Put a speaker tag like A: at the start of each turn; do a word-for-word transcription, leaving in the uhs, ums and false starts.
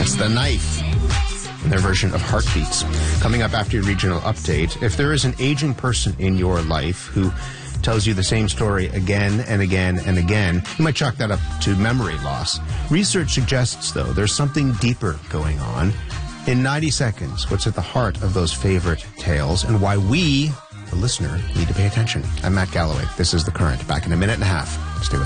A: That's The Knife in their version of Heartbeats. Coming up after your regional update, if there is an aging person in your life who tells you the same story again and again and again, you might chalk that up to memory loss. Research suggests, though, there's something deeper going on. In ninety seconds, what's at the heart of those favorite tales and why we, the listener, need to pay attention. I'm Matt Galloway. This is The Current. Back in a minute and a half. Stay with us.